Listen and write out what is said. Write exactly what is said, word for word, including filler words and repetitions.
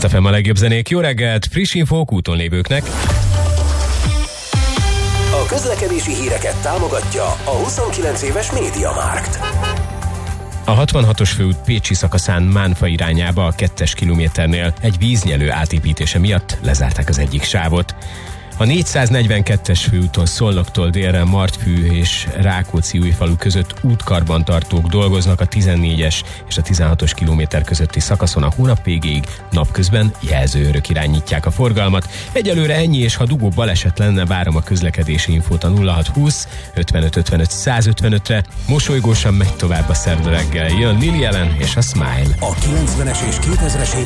Best ef em a legjobb zenék. Jó reggelt, friss infók úton lévőknek. A közlekedési híreket támogatja a huszonkilenc éves MediaMarkt. A hatvanhatos főút pécsi szakaszán Mánfa irányába a kettes kilométernél egy víznyelő átépítése miatt lezárták az egyik sávot. A négyszáznegyvenkettes főúton Szolnoktól délre Martfű és Rákóczi-Újfalu között útkarbantartók dolgoznak a tizennégyes és a tizenhatos kilométer közötti szakaszon a hónap végéig, napközben jelzőőrök irányítják a forgalmat. Egyelőre ennyi, és ha dugó baleset lenne, várom a közlekedési infót a nulla hatszázhúsz ötvenöt ötvenöt százötvenötre. Mosolygósan megy tovább a szerda reggel. Jön Lily Allen és a Smile. A kilencvenes és kétezres